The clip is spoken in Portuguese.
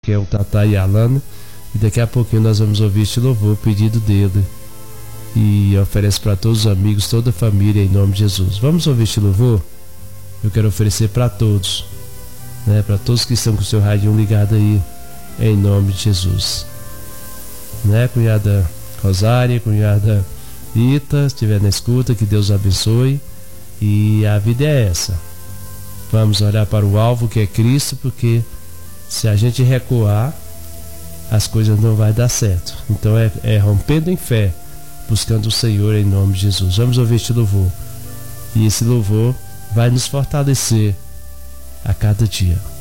que é o Tatá e a Alana. E daqui a pouquinho nós vamos ouvir este louvor, pedido dele. E oferece para todos os amigos, toda a família, em nome de Jesus. Vamos ouvir este louvor? Eu quero oferecer para todos, né? Para todos que estão com o seu radinho ligado aí, em nome de Jesus. Né, cunhada Rosária, cunhada Rita, se estiver na escuta, que Deus abençoe. E a vida é essa. Vamos olhar para o alvo, que é Cristo, porque se a gente recuar, as coisas não vai dar certo. Então é rompendo em fé, buscando o Senhor em nome de Jesus. Vamos ouvir este louvor. E esse louvor vai nos fortalecer a cada dia.